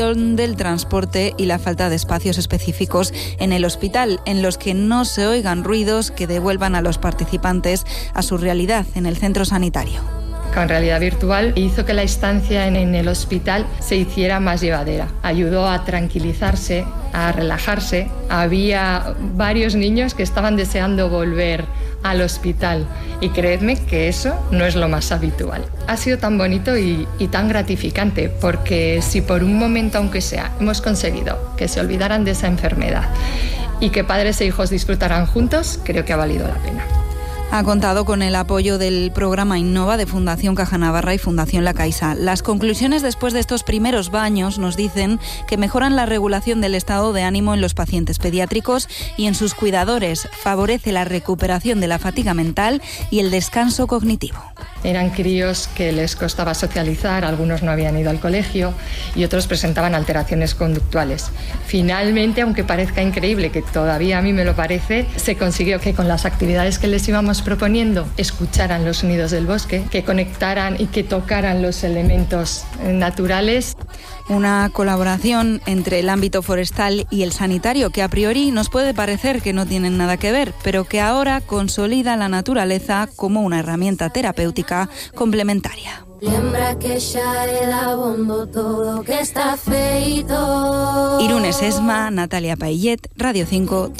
del transporte y la falta de espacios específicos en el hospital, en los que no se oigan ruidos que devuelvan a los participantes a su realidad en el centro sanitario. Con realidad virtual hizo que la estancia en el hospital se hiciera más llevadera. Ayudó a tranquilizarse, a relajarse. Había varios niños que estaban deseando volver al hospital y creedme que eso no es lo más habitual. Ha sido tan bonito y tan gratificante porque si por un momento, aunque sea, hemos conseguido que se olvidaran de esa enfermedad y que padres e hijos disfrutaran juntos, creo que ha valido la pena. Ha contado con el apoyo del programa Innova de Fundación Caja Navarra y Fundación La Caixa. Las conclusiones después de estos primeros baños nos dicen que mejoran la regulación del estado de ánimo en los pacientes pediátricos y en sus cuidadores, favorece la recuperación de la fatiga mental y el descanso cognitivo. Eran críos que les costaba socializar, algunos no habían ido al colegio y otros presentaban alteraciones conductuales. Finalmente, aunque parezca increíble, que todavía a mí me lo parece, se consiguió que con las actividades que les íbamos proponiendo escucharan los sonidos del bosque, que conectaran y que tocaran los elementos naturales. Una colaboración entre el ámbito forestal y el sanitario que a priori nos puede parecer que no tienen nada que ver, pero que ahora consolida la naturaleza como una herramienta terapéutica complementaria. Irune Sesma, Natalia Paillet, Radio 5.